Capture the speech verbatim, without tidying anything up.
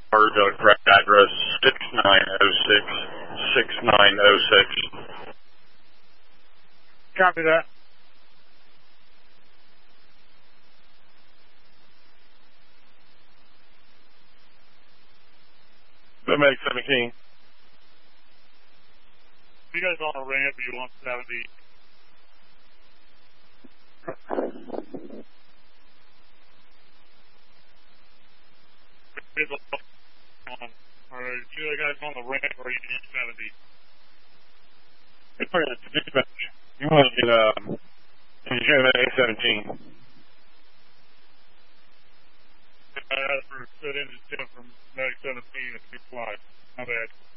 Our uh, correct address, six nine oh six, six nine oh six. Copy that. Medic seventeen. You guys on a ramp, you want seventy? Alright, you guys on the ramp or you need seventy? It's part of the dispatch. You want to get, um, you get an A seventeen. I asked for a good engine tip from Medic seventeen if you fly. My bad.